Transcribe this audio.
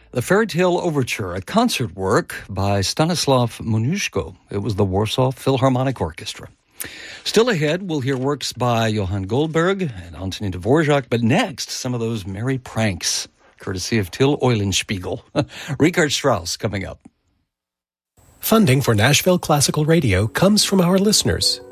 The Fairy Tale Overture, a concert work by Stanislav Moniuszko. It was the Warsaw Philharmonic Orchestra. Still ahead, we'll hear works by Johann Goldberg and Antonin Dvorak, but next, some of those merry pranks, courtesy of Till Eulenspiegel. Richard Strauss coming up. Funding for Nashville Classical Radio comes from our listeners